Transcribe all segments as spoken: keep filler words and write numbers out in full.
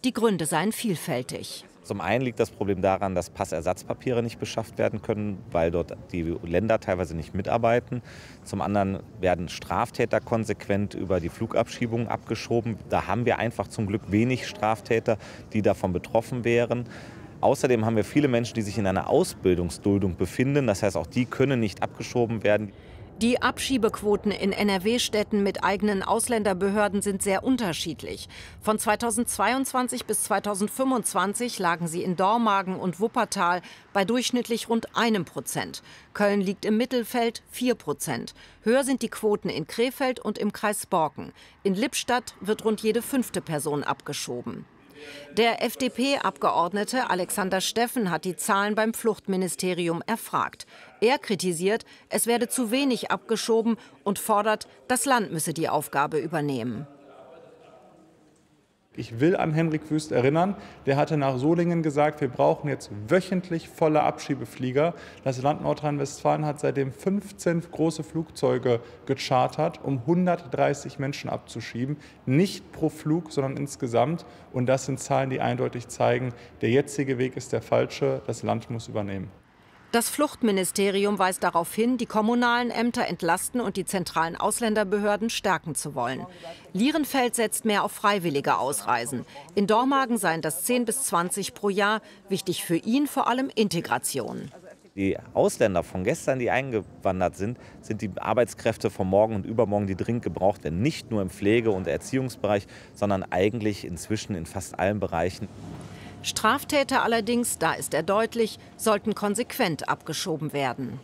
Die Gründe seien vielfältig. Zum einen liegt das Problem daran, dass Passersatzpapiere nicht beschafft werden können, weil dort die Länder teilweise nicht mitarbeiten. Zum anderen werden Straftäter konsequent über die Flugabschiebungen abgeschoben. Da haben wir einfach zum Glück wenig Straftäter, die davon betroffen wären. Außerdem haben wir viele Menschen, die sich in einer Ausbildungsduldung befinden. Das heißt, auch die können nicht abgeschoben werden. Die Abschiebequoten in N R W-Städten mit eigenen Ausländerbehörden sind sehr unterschiedlich. Von zweitausendzweiundzwanzig bis zweitausendfünfundzwanzig lagen sie in Dormagen und Wuppertal bei durchschnittlich rund einem Prozent. Köln liegt im Mittelfeld vier Prozent. Höher sind die Quoten in Krefeld und im Kreis Borken. In Lippstadt wird rund jede fünfte Person abgeschoben. Der F D P-Abgeordnete Alexander Steffen hat die Zahlen beim Fluchtministerium erfragt. Er kritisiert, es werde zu wenig abgeschoben und fordert, das Land müsse die Aufgabe übernehmen. Ich will an Henrik Wüst erinnern, der hatte nach Solingen gesagt, wir brauchen jetzt wöchentlich volle Abschiebeflieger. Das Land Nordrhein-Westfalen hat seitdem fünfzehn große Flugzeuge gechartert, um hundertdreißig Menschen abzuschieben. Nicht pro Flug, sondern insgesamt. Und das sind Zahlen, die eindeutig zeigen, der jetzige Weg ist der falsche, das Land muss übernehmen. Das Fluchtministerium weist darauf hin, die kommunalen Ämter entlasten und die zentralen Ausländerbehörden stärken zu wollen. Lierenfeld setzt mehr auf freiwillige Ausreisen. In Dormagen seien das zehn bis zwanzig pro Jahr. Wichtig für ihn vor allem Integration. Die Ausländer von gestern, die eingewandert sind, sind die Arbeitskräfte von morgen und übermorgen, die dringend gebraucht werden. Nicht nur im Pflege- und Erziehungsbereich, sondern eigentlich inzwischen in fast allen Bereichen. Straftäter allerdings, da ist er deutlich, sollten konsequent abgeschoben werden.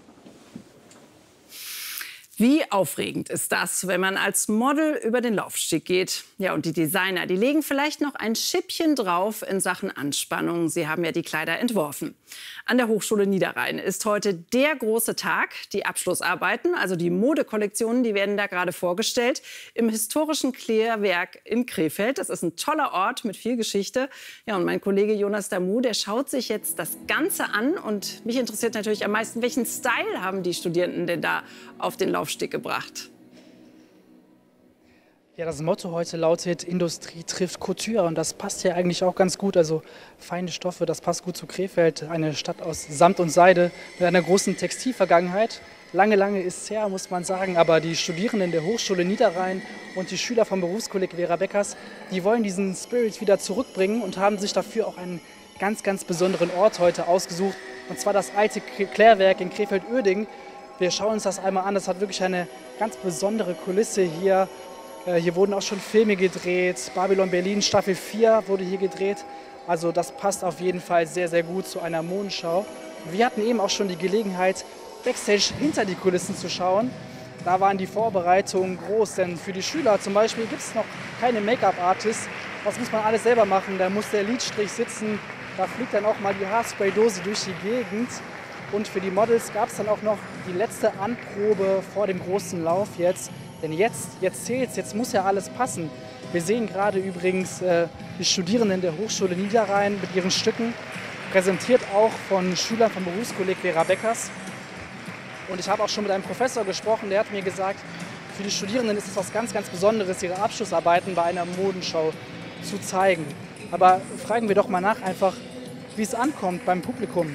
Wie aufregend ist das, wenn man als Model über den Laufsteg geht? Ja, und die Designer, die legen vielleicht noch ein Schippchen drauf in Sachen Anspannung. Sie haben ja die Kleider entworfen. An der Hochschule Niederrhein ist heute der große Tag. Die Abschlussarbeiten, also die Modekollektionen, die werden da gerade vorgestellt im historischen Klärwerk in Krefeld. Das ist ein toller Ort mit viel Geschichte. Ja, und mein Kollege Jonas Damu, der schaut sich jetzt das Ganze an. Und mich interessiert natürlich am meisten, welchen Style haben die Studierenden denn da auf den Laufsteg gebracht? Ja, das Motto heute lautet, Industrie trifft Couture, und das passt ja eigentlich auch ganz gut. Also feine Stoffe, das passt gut zu Krefeld, eine Stadt aus Samt und Seide mit einer großen Textilvergangenheit. Lange, lange ist es her, muss man sagen, aber die Studierenden der Hochschule Niederrhein und die Schüler vom Berufskolleg Vera Beckers, die wollen diesen Spirit wieder zurückbringen und haben sich dafür auch einen ganz, ganz besonderen Ort heute ausgesucht, und zwar das alte Klärwerk in Krefeld-Uerdingen. Wir schauen uns das einmal an, das hat wirklich eine ganz besondere Kulisse hier. Hier wurden auch schon Filme gedreht, Babylon Berlin Staffel vier wurde hier gedreht. Also das passt auf jeden Fall sehr, sehr gut zu einer Modenschau. Wir hatten eben auch schon die Gelegenheit, Backstage hinter die Kulissen zu schauen. Da waren die Vorbereitungen groß, denn für die Schüler zum Beispiel gibt es noch keine Make-up-Artists. Das muss man alles selber machen, da muss der Lidstrich sitzen, da fliegt dann auch mal die Haarspraydose durch die Gegend. Und für die Models gab es dann auch noch die letzte Anprobe vor dem großen Lauf jetzt. Denn jetzt, jetzt zählt's, jetzt muss ja alles passen. Wir sehen gerade übrigens äh, die Studierenden der Hochschule Niederrhein mit ihren Stücken, präsentiert auch von Schülern vom Berufskolleg Vera Beckers. Und ich habe auch schon mit einem Professor gesprochen, der hat mir gesagt, für die Studierenden ist es was ganz, ganz Besonderes, ihre Abschlussarbeiten bei einer Modenschau zu zeigen. Aber fragen wir doch mal nach einfach, wie es ankommt beim Publikum.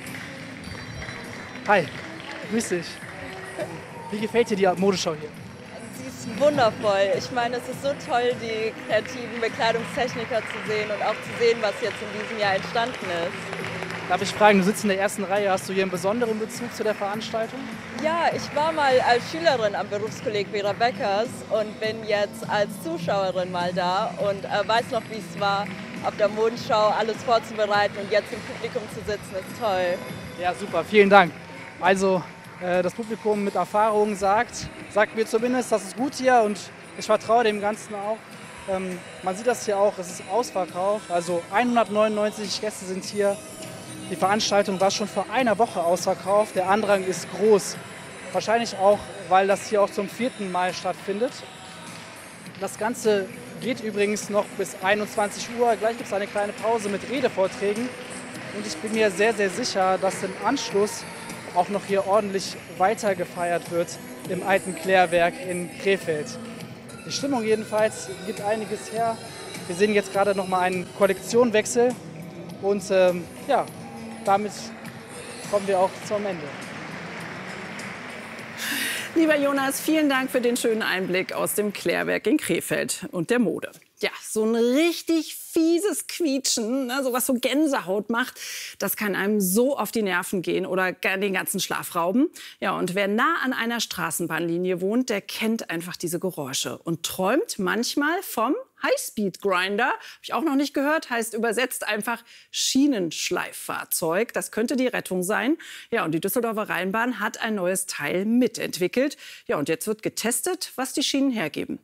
Hi, grüß dich. Wie gefällt dir die Modenschau hier? Sie ist wundervoll. Ich meine, es ist so toll, die kreativen Bekleidungstechniker zu sehen und auch zu sehen, was jetzt in diesem Jahr entstanden ist. Darf ich fragen, du sitzt in der ersten Reihe, hast du hier einen besonderen Bezug zu der Veranstaltung? Ja, ich war mal als Schülerin am Berufskolleg Vera Beckers und bin jetzt als Zuschauerin mal da und äh, weiß noch, wie es war, auf der Modenschau alles vorzubereiten und jetzt im Publikum zu sitzen, ist toll. Ja, super, vielen Dank. Also, äh, das Publikum mit Erfahrung sagt, sagt mir zumindest, das ist gut hier, und ich vertraue dem Ganzen auch. Ähm, man sieht das hier auch, es ist ausverkauft, also hundertneunundneunzig Gäste sind hier. Die Veranstaltung war schon vor einer Woche ausverkauft, der Andrang ist groß. Wahrscheinlich auch, weil das hier auch zum vierten Mal stattfindet. Das Ganze geht übrigens noch bis einundzwanzig Uhr, gleich gibt es eine kleine Pause mit Redevorträgen. Und ich bin mir sehr, sehr sicher, dass im Anschluss auch noch hier ordentlich weiter gefeiert wird im alten Klärwerk in Krefeld. Die Stimmung jedenfalls gibt einiges her. Wir sehen jetzt gerade noch mal einen Kollektionenwechsel und ähm, ja, damit kommen wir auch zum Ende. Lieber Jonas, vielen Dank für den schönen Einblick aus dem Klärwerk in Krefeld und der Mode. Ja, so ein richtig fieses Quietschen, ne, so was so Gänsehaut macht, das kann einem so auf die Nerven gehen oder den ganzen Schlaf rauben. Ja, und wer nah an einer Straßenbahnlinie wohnt, der kennt einfach diese Geräusche und träumt manchmal vom Highspeed-Grinder. Habe ich auch noch nicht gehört, heißt übersetzt einfach Schienenschleiffahrzeug. Das könnte die Rettung sein. Ja, und die Düsseldorfer Rheinbahn hat ein neues Teil mitentwickelt. Ja, und jetzt wird getestet, was die Schienen hergeben.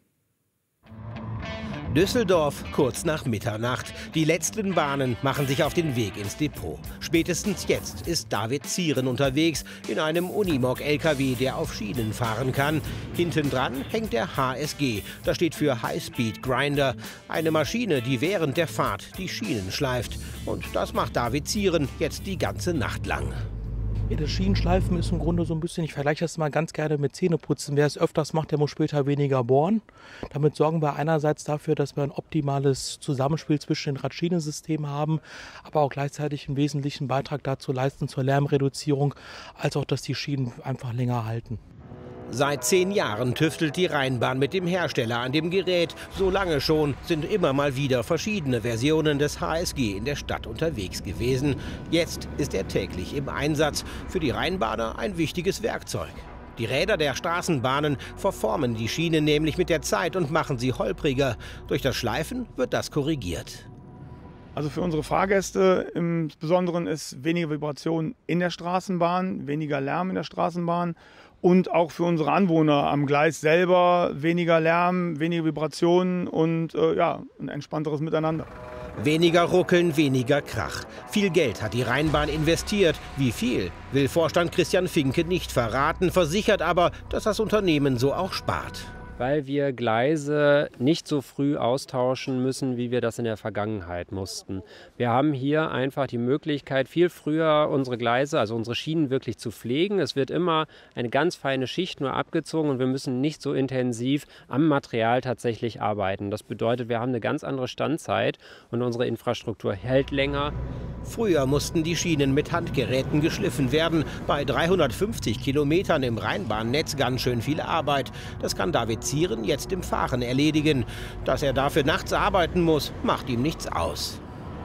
Düsseldorf kurz nach Mitternacht. Die letzten Bahnen machen sich auf den Weg ins Depot. Spätestens jetzt ist David Zieren unterwegs in einem Unimog-L K W, der auf Schienen fahren kann. Hinten dran hängt der H S G. Das steht für High Speed Grinder. Eine Maschine, die während der Fahrt die Schienen schleift. Und das macht David Zieren jetzt die ganze Nacht lang. Ja, das Schienenschleifen ist im Grunde so ein bisschen, ich vergleiche das mal ganz gerne mit Zähneputzen. Wer es öfters macht, der muss später weniger bohren. Damit sorgen wir einerseits dafür, dass wir ein optimales Zusammenspiel zwischen den Radschienensystemen haben, aber auch gleichzeitig einen wesentlichen Beitrag dazu leisten zur Lärmreduzierung, als auch, dass die Schienen einfach länger halten. Seit zehn Jahren tüftelt die Rheinbahn mit dem Hersteller an dem Gerät. So lange schon sind immer mal wieder verschiedene Versionen des H S G in der Stadt unterwegs gewesen. Jetzt ist er täglich im Einsatz. Für die Rheinbahner ein wichtiges Werkzeug. Die Räder der Straßenbahnen verformen die Schienen nämlich mit der Zeit und machen sie holpriger. Durch das Schleifen wird das korrigiert. Also für unsere Fahrgäste im Besonderen ist weniger Vibration in der Straßenbahn, weniger Lärm in der Straßenbahn. Und auch für unsere Anwohner am Gleis selber weniger Lärm, weniger Vibrationen und äh, ja, ein entspannteres Miteinander. Weniger Ruckeln, weniger Krach. Viel Geld hat die Rheinbahn investiert. Wie viel, will Vorstand Christian Finke nicht verraten, versichert aber, dass das Unternehmen so auch spart. Weil wir Gleise nicht so früh austauschen müssen, wie wir das in der Vergangenheit mussten. Wir haben hier einfach die Möglichkeit, viel früher unsere Gleise, also unsere Schienen wirklich zu pflegen. Es wird immer eine ganz feine Schicht nur abgezogen und wir müssen nicht so intensiv am Material tatsächlich arbeiten. Das bedeutet, wir haben eine ganz andere Standzeit und unsere Infrastruktur hält länger. Früher mussten die Schienen mit Handgeräten geschliffen werden. Bei dreihundertfünfzig Kilometern im Rheinbahnnetz ganz schön viel Arbeit. Das kann David Zieren jetzt im Fahren erledigen. Dass er dafür nachts arbeiten muss, macht ihm nichts aus.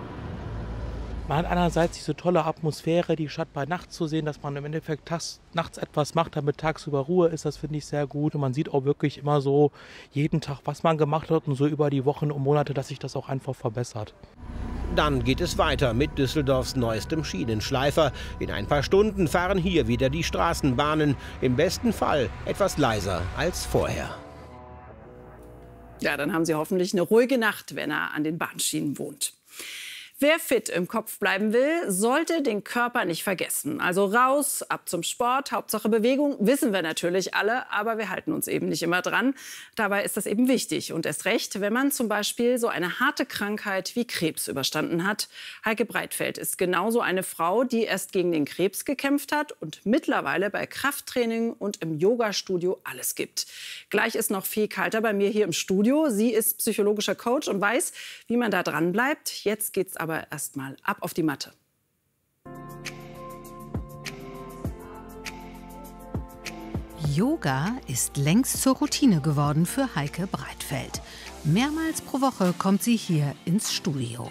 Man hat einerseits diese tolle Atmosphäre, die Stadt bei Nacht zu sehen, dass man im Endeffekt tags, nachts etwas macht, damit tagsüber Ruhe ist. Das finde ich sehr gut. Und man sieht auch wirklich immer so jeden Tag, was man gemacht hat und so über die Wochen und Monate, dass sich das auch einfach verbessert. Dann geht es weiter mit Düsseldorfs neuestem Schienenschleifer. In ein paar Stunden fahren hier wieder die Straßenbahnen. Im besten Fall etwas leiser als vorher. Ja, dann haben Sie hoffentlich eine ruhige Nacht, wenn er an den Bahnschienen wohnt. Wer fit im Kopf bleiben will, sollte den Körper nicht vergessen. Also raus, ab zum Sport, Hauptsache Bewegung, wissen wir natürlich alle, aber wir halten uns eben nicht immer dran. Dabei ist das eben wichtig und erst recht, wenn man zum Beispiel so eine harte Krankheit wie Krebs überstanden hat. Heike Breitfeld ist genauso eine Frau, die erst gegen den Krebs gekämpft hat und mittlerweile bei Krafttraining und im Yoga-Studio alles gibt. Gleich ist noch Fee Kalter bei mir hier im Studio. Sie ist psychologischer Coach und weiß, wie man da dran bleibt. Jetzt geht's aber Aber erst mal ab auf die Matte. Yoga ist längst zur Routine geworden für Heike Breitfeld. Mehrmals pro Woche kommt sie hier ins Studio.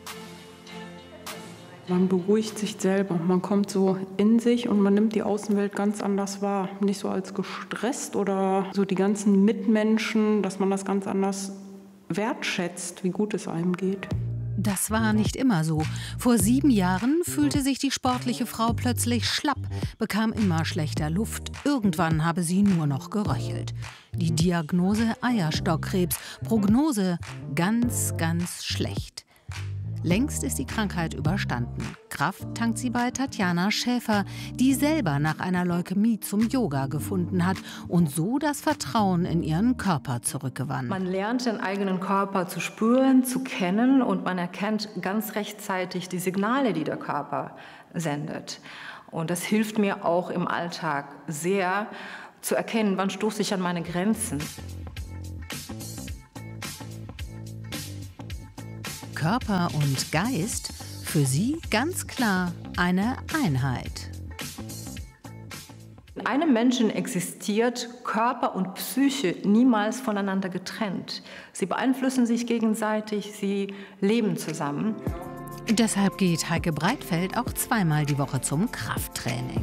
Man beruhigt sich selber, man kommt so in sich und man nimmt die Außenwelt ganz anders wahr. Nicht so als gestresst oder so die ganzen Mitmenschen, dass man das ganz anders wertschätzt, wie gut es einem geht. Das war nicht immer so. Vor sieben Jahren fühlte sich die sportliche Frau plötzlich schlapp, bekam immer schlechter Luft. Irgendwann habe sie nur noch geröchelt. Die Diagnose Eierstockkrebs, Prognose ganz, ganz schlecht. Längst ist die Krankheit überstanden. Kraft tankt sie bei Tatjana Schäfer, die selber nach einer Leukämie zum Yoga gefunden hat und so das Vertrauen in ihren Körper zurückgewann. Man lernt den eigenen Körper zu spüren, zu kennen und man erkennt ganz rechtzeitig die Signale, die der Körper sendet. Und das hilft mir auch im Alltag sehr zu erkennen, wann stoße ich an meine Grenzen. Körper und Geist, für sie ganz klar eine Einheit. In einem Menschen existiert Körper und Psyche niemals voneinander getrennt. Sie beeinflussen sich gegenseitig, sie leben zusammen. Deshalb geht Heike Breitfeld auch zweimal die Woche zum Krafttraining.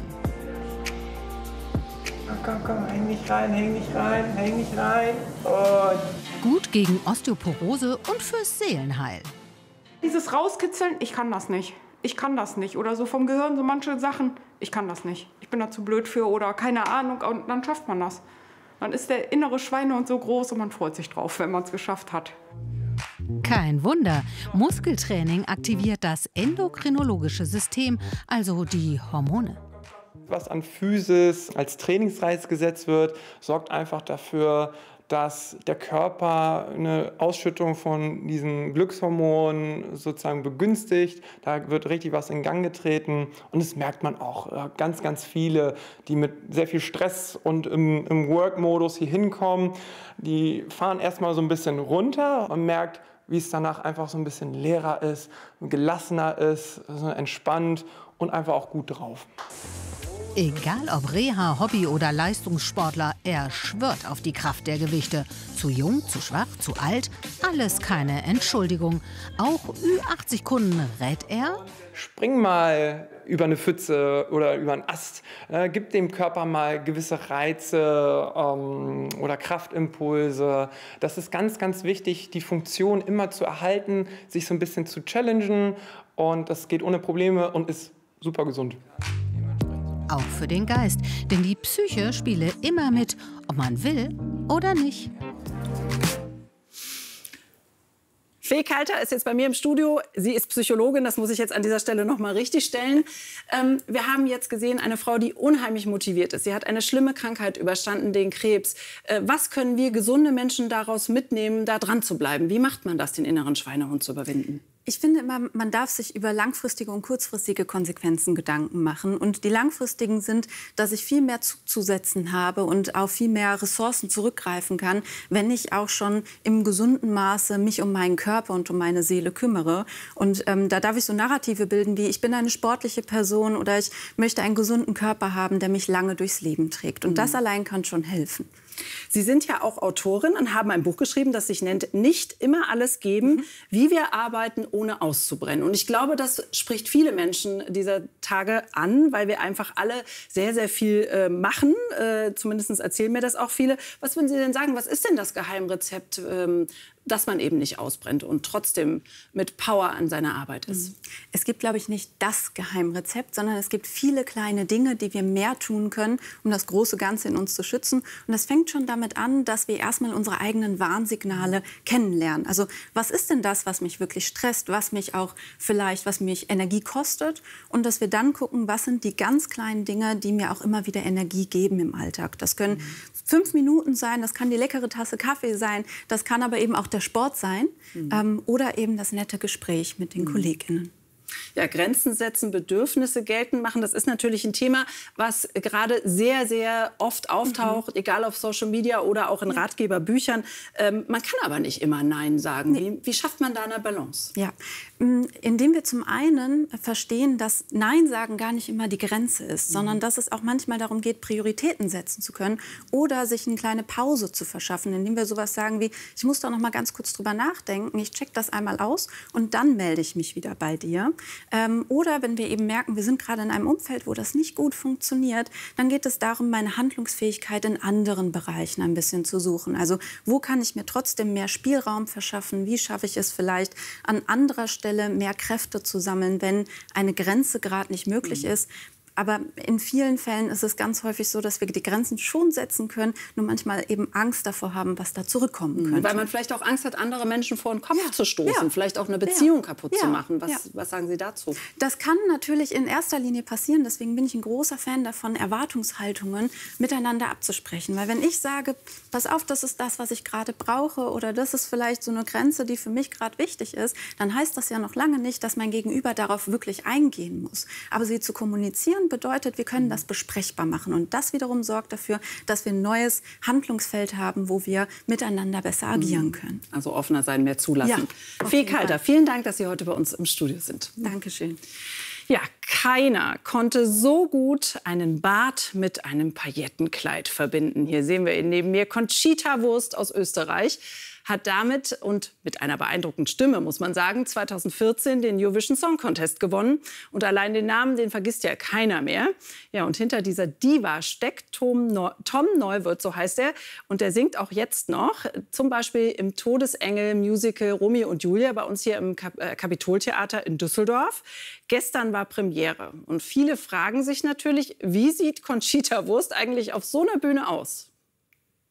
Komm, komm, häng nicht rein, häng nicht rein, häng nicht rein. Und gut gegen Osteoporose und fürs Seelenheil. Dieses Rauskitzeln, ich kann das nicht. Ich kann das nicht. Oder so vom Gehirn, so manche Sachen, ich kann das nicht. Ich bin da zu blöd für oder keine Ahnung. Und dann schafft man das. Dann ist der innere Schweinehund so groß und man freut sich drauf, wenn man es geschafft hat. Kein Wunder, Muskeltraining aktiviert das endokrinologische System, also die Hormone. Was an Physis als Trainingsreiz gesetzt wird, sorgt einfach dafür, dass der Körper eine Ausschüttung von diesen Glückshormonen sozusagen begünstigt. Da wird richtig was in Gang getreten und das merkt man auch. Ganz, ganz viele, die mit sehr viel Stress und im, im Work-Modus hier hinkommen, die fahren erstmal so ein bisschen runter. Man merkt, wie es danach einfach so ein bisschen leerer ist, gelassener ist, so entspannt und einfach auch gut drauf. Egal ob Reha, Hobby oder Leistungssportler, er schwört auf die Kraft der Gewichte. Zu jung, zu schwach, zu alt, alles keine Entschuldigung. Auch Ü achtzig Kunden rät er: Spring mal über eine Pfütze oder über einen Ast. Äh, gib dem Körper mal gewisse Reize ähm, oder Kraftimpulse. Das ist ganz, ganz wichtig, die Funktion immer zu erhalten, sich so ein bisschen zu challengen. Und das geht ohne Probleme und ist super gesund. Auch für den Geist, denn die Psyche spiele immer mit, ob man will oder nicht. Fee Kalter ist jetzt bei mir im Studio. Sie ist Psychologin, das muss ich jetzt an dieser Stelle noch mal richtig stellen. Ähm, wir haben jetzt gesehen, eine Frau, die unheimlich motiviert ist. Sie hat eine schlimme Krankheit überstanden, den Krebs. Äh, was können wir gesunde Menschen daraus mitnehmen, da dran zu bleiben? Wie macht man das, den inneren Schweinehund zu überwinden? Ich finde immer, man darf sich über langfristige und kurzfristige Konsequenzen Gedanken machen. Und die langfristigen sind, dass ich viel mehr zuzusetzen habe und auf viel mehr Ressourcen zurückgreifen kann, wenn ich auch schon im gesunden Maße mich um meinen Körper und um meine Seele kümmere. Und ähm, da darf ich so Narrative bilden wie, ich bin eine sportliche Person oder ich möchte einen gesunden Körper haben, der mich lange durchs Leben trägt. Und das allein kann schon helfen. Sie sind ja auch Autorin und haben ein Buch geschrieben, das sich nennt Nicht immer alles geben, mhm. wie wir arbeiten, ohne auszubrennen. Und ich glaube, das spricht viele Menschen dieser Tage an, weil wir einfach alle sehr, sehr viel äh, machen. Äh, zumindest erzählen mir das auch viele. Was würden Sie denn sagen, was ist denn das Geheimrezept, ähm, dass man eben nicht ausbrennt und trotzdem mit Power an seiner Arbeit ist? Es gibt, glaube ich, nicht das Geheimrezept, sondern es gibt viele kleine Dinge, die wir mehr tun können, um das große Ganze in uns zu schützen. Und das fängt schon damit an, dass wir erstmal unsere eigenen Warnsignale kennenlernen. Also was ist denn das, was mich wirklich stresst, was mich auch vielleicht, was mich Energie kostet? Und dass wir dann gucken, was sind die ganz kleinen Dinge, die mir auch immer wieder Energie geben im Alltag. Das können mhm. fünf Minuten sein, das kann die leckere Tasse Kaffee sein, das kann aber eben auch der Sport sein mhm. ähm, oder eben das nette Gespräch mit den mhm. KollegInnen. Ja, Grenzen setzen, Bedürfnisse geltend machen, das ist natürlich ein Thema, was gerade sehr, sehr oft auftaucht, mhm. egal auf Social Media oder auch in ja. Ratgeberbüchern. Ähm, man kann aber nicht immer Nein sagen. Nee. Wie, wie schafft man da eine Balance? Ja, indem wir zum einen verstehen, dass Nein sagen gar nicht immer die Grenze ist, mhm. sondern dass es auch manchmal darum geht, Prioritäten setzen zu können oder sich eine kleine Pause zu verschaffen, indem wir sowas sagen wie, ich muss da noch mal ganz kurz drüber nachdenken, ich check das einmal aus und dann melde ich mich wieder bei dir. Ähm, oder wenn wir eben merken, wir sind gerade in einem Umfeld, wo das nicht gut funktioniert, dann geht es darum, meine Handlungsfähigkeit in anderen Bereichen ein bisschen zu suchen. Also wo kann ich mir trotzdem mehr Spielraum verschaffen? Wie schaffe ich es vielleicht an anderer Stelle mehr Kräfte zu sammeln, wenn eine Grenze gerade nicht möglich mhm. ist? Aber in vielen Fällen ist es ganz häufig so, dass wir die Grenzen schon setzen können, nur manchmal eben Angst davor haben, was da zurückkommen könnte. Weil man vielleicht auch Angst hat, andere Menschen vor den Kopf ja. zu stoßen, ja. vielleicht auch eine Beziehung ja. kaputt ja. zu machen. Was, ja. was sagen Sie dazu? Das kann natürlich in erster Linie passieren. Deswegen bin ich ein großer Fan davon, Erwartungshaltungen miteinander abzusprechen. Weil wenn ich sage, pass auf, das ist das, was ich gerade brauche oder das ist vielleicht so eine Grenze, die für mich gerade wichtig ist, dann heißt das ja noch lange nicht, dass mein Gegenüber darauf wirklich eingehen muss. Aber sie zu kommunizieren, Vertrauen bedeutet, wir können das besprechbar machen. Und das wiederum sorgt dafür, dass wir ein neues Handlungsfeld haben, wo wir miteinander besser agieren können. Also offener sein, mehr zulassen. Ja, Fee Kalter, vielen Dank, dass Sie heute bei uns im Studio sind. Dankeschön. Ja, keiner konnte so gut einen Bart mit einem Paillettenkleid verbinden. Hier sehen wir ihn neben mir, Conchita Wurst aus Österreich. Hat damit und mit einer beeindruckenden Stimme, muss man sagen, zweitausendvierzehn den Eurovision Song Contest gewonnen. Und allein den Namen, den vergisst ja keiner mehr. Ja, und hinter dieser Diva steckt Tom, Neu Tom Neuwirth, so heißt er. Und der singt auch jetzt noch, zum Beispiel im Todesengel-Musical Romeo und Julia bei uns hier im Kap äh, Kapitoltheater in Düsseldorf. Gestern war Premiere. Und viele fragen sich natürlich, wie sieht Conchita Wurst eigentlich auf so einer Bühne aus?